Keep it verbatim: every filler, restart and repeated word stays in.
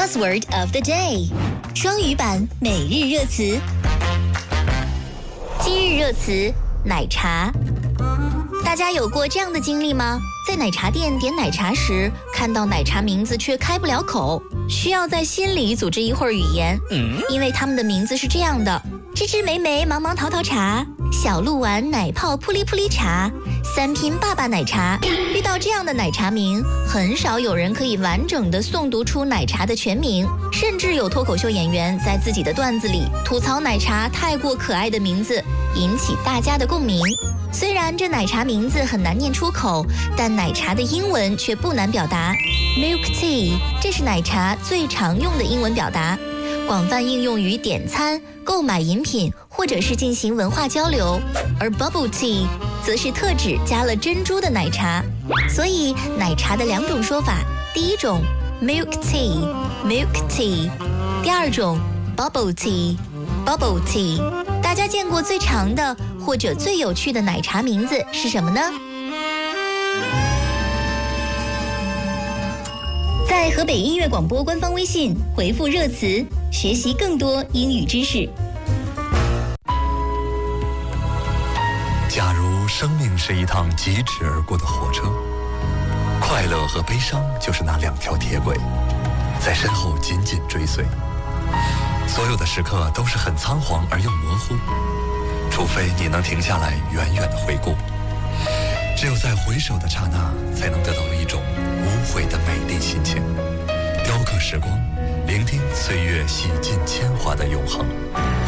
Buzzword of the day， 双语版每日热词。今日热词：奶茶。大家有过这样的经历吗？在奶茶店点奶茶时，看到奶茶名字却开不了口，需要在心里组织一会儿语言，嗯、因为他们的名字是这样的：芝芝莓莓芒芒桃桃茶，小鹿丸奶泡扑哩扑哩茶，三拼爸爸奶茶。遇到这样的奶茶名，很少有人可以完整的诵读出奶茶的全名，甚至有脱口秀演员在自己的段子里吐槽奶茶太过可爱的名字，引起大家的共鸣。虽然这奶茶名字很难念出口，但奶茶的英文却不难表达。Milk tea， 这是奶茶最常用的英文表达，广泛应用于点餐、购买饮品或者是进行文化交流。而 bubble tea 则是特指加了珍珠的奶茶。所以奶茶的两种说法，第一种 milk tea milk tea， 第二种 bubble tea bubble tea。 大家见过最长的或者最有趣的奶茶名字是什么呢？在河北音乐广播官方微信回复热词，学习更多英语知识。 假如生命是一趟疾驰而过的火车，快乐和悲伤就是那两条铁轨，在身后紧紧追随。所有的时刻都是很仓皇而又模糊，除非你能停下来远远地回顾。只有在回首的刹那，才能得到一种无悔的美丽心情。雕刻时光，聆听岁月洗尽铅华的永恒。